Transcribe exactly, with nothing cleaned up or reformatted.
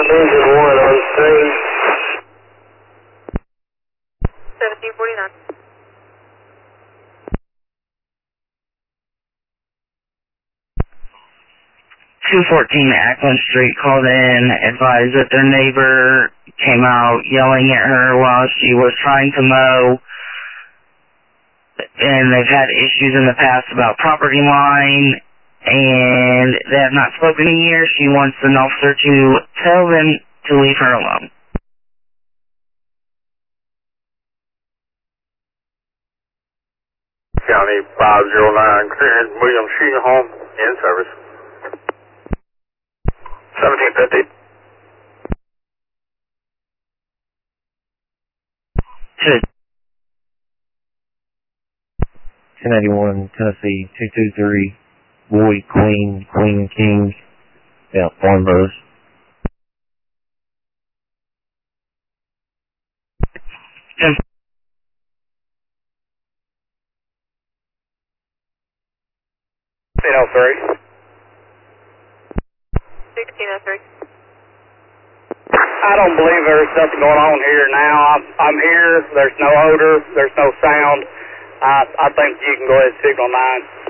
Engine one on scene. seventeen forty-nine. two fourteen Ackland Street called in, advised that their neighbor came out yelling at her while she was trying to mow, and they've had issues in the past about property line, and they have not spoken in years. She wants an officer to tell them to leave her alone. County five zero nine, clearing William Shooting Home, in service. seventeen fifty. ten eighty-one Tennessee two two three, Boy, Queen, Queen, King, yeah, Farnborough. sixteen oh three. sixteen oh three. I don't believe there's nothing going on here now. I'm, I'm here. There's no odor. There's no sound. I, I think you can go ahead and signal nine.